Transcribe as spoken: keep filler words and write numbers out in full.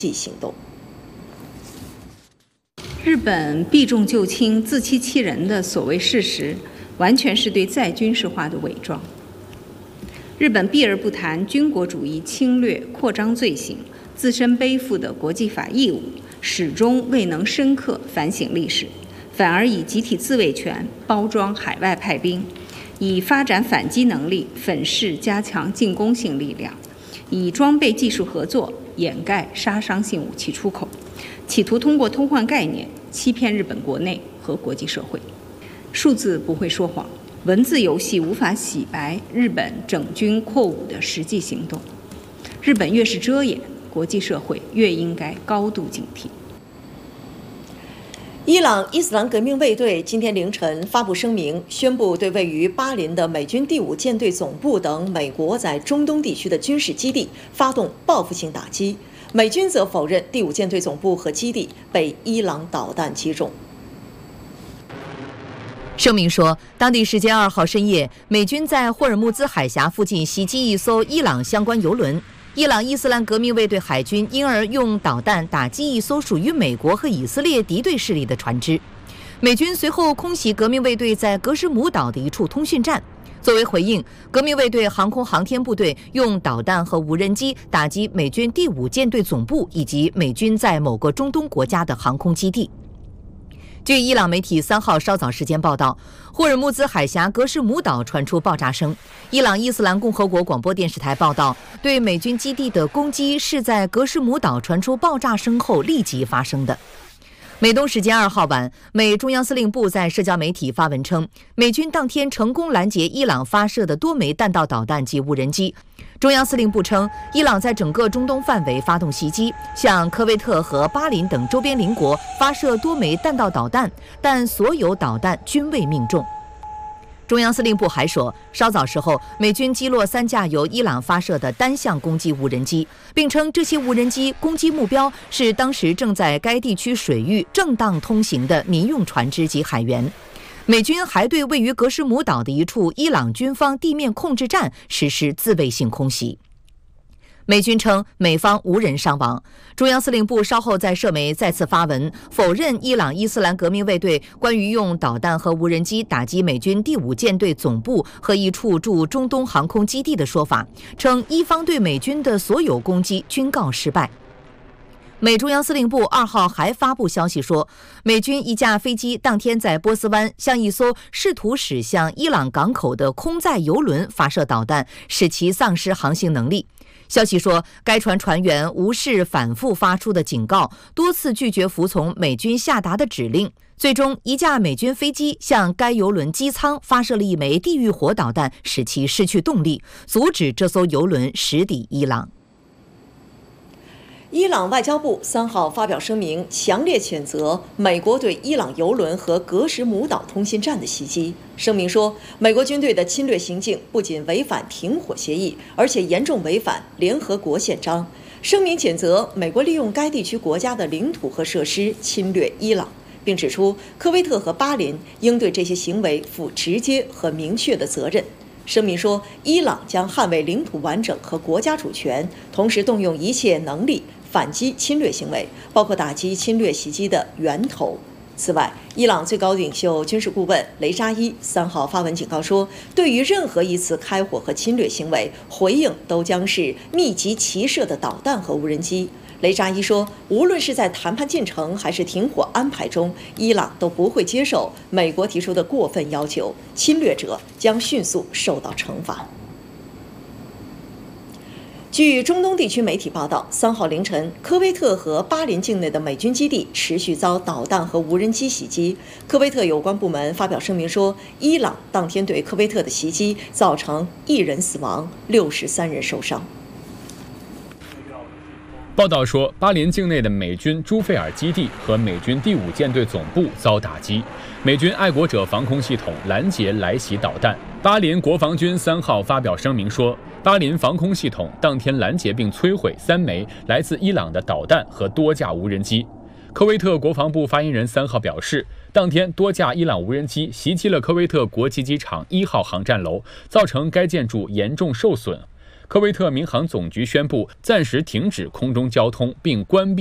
际行动。 日本避重就轻、自欺欺人的所谓事实，完全是对再军事化的伪装。日本避而不谈军国主义侵略扩张罪行，自身背负的国际法义务，始终未能深刻反省历史，反而以集体自卫权包装海外派兵，以发展反击能力粉饰加强进攻性力量，以装备技术合作掩盖杀伤性武器出口，企图通过偷换概念欺骗日本国内和国际社会。数字不会说谎，文字游戏无法洗白日本整军扩武的实际行动。日本越是遮掩，国际社会越应该高度警惕。 伊朗伊斯兰革命卫队今天凌晨发布声明，宣布对位于巴林的美军第五舰队总部等美国在中东地区的军事基地发动报复性打击。美军则否认第五舰队总部和基地被伊朗导弹击中。 声明说，当地时间二号深夜，美军在霍尔木兹海峡附近袭击一艘伊朗相关油轮。伊朗伊斯兰革命卫队海军因而用导弹打击一艘属于美国和以色列敌对势力的船只。美军随后空袭革命卫队在格什姆岛的一处通讯站。作为回应，革命卫队航空航天部队用导弹和无人机打击美军第五舰队总部以及美军在某个中东国家的航空基地。据伊朗媒体三号稍早时间报道，霍尔木兹海峡格什姆岛传出爆炸声。伊朗伊斯兰共和国广播电视台报道，对美军基地的攻击是在格什姆岛传出爆炸声后立即发生的。美东时间二号晚，美中央司令部在社交媒体发文称，美军当天成功拦截伊朗发射的多枚弹道导弹及无人机。中央司令部称，伊朗在整个中东范围发动袭击，向科威特和巴林等周边邻国发射多枚弹道导弹，但所有导弹均未命中。中央司令部还说，稍早时候，美军击落三架由伊朗发射的单向攻击无人机，并称这些无人机攻击目标是当时正在该地区水域正当通行的民用船只及海员。美军还对位于格什姆岛的一处伊朗军方地面控制站实施自卫性空袭。美军称美方无人伤亡。中央司令部稍后在社媒再次发文否认伊朗伊斯兰革命卫队关于用导弹和无人机打击美军第五舰队总部和一处驻中东航空基地的说法，称伊方对美军的所有攻击均告失败。美中央司令部二号还发布消息说，美军一架飞机当天在波斯湾向一艘试图驶向伊朗港口的空载油轮发射导弹，使其丧失航行能力。消息说，该船船员无视反复发出的警告，多次拒绝服从美军下达的指令。最终，一架美军飞机向该油轮机舱发射了一枚地狱火导弹，使其失去动力，阻止这艘油轮驶抵伊朗。 伊朗外交部三号发表声明，强烈谴责美国对伊朗油轮和格什姆岛通信站的袭击。声明说，美国军队的侵略行径不仅违反停火协议，而且严重违反联合国宪章。声明谴责美国利用该地区国家的领土和设施侵略伊朗，并指出科威特和巴林应对这些行为负直接和明确的责任。声明说，伊朗将捍卫领土完整和国家主权，同时动用一切能力反击侵略行为，包括打击侵略袭击的源头。此外，伊朗最高领袖军事顾问雷扎伊三号发文警告说，对于任何一次开火和侵略行为，回应都将是密集齐射的导弹和无人机。雷扎伊说，无论是在谈判进程还是停火安排中，伊朗都不会接受美国提出的过分要求，侵略者将迅速受到惩罚。据中东地区媒体报道，三号凌晨，科威特和巴林境内的美军基地持续遭导弹和无人机袭击。科威特有关部门发表声明说，伊朗当天对科威特的袭击造成一人死亡，六十三人受伤。 报道说，巴林境内的美军朱费尔基地和美军第五舰队总部遭打击，美军爱国者防空系统拦截来袭导弹。巴林国防军三号发表声明说，巴林防空系统当天拦截并摧毁三枚来自伊朗的导弹和多架无人机。科威特国防部发言人三号表示，当天多架伊朗无人机袭击了科威特国际机场一号航站楼，造成该建筑严重受损。 科威特民航总局宣布暂时停止空中交通，并关闭